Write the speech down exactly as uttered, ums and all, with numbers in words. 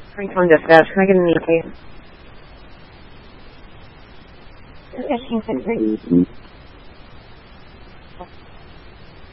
Springtime dispatch, can I get an E T? Dispatching center.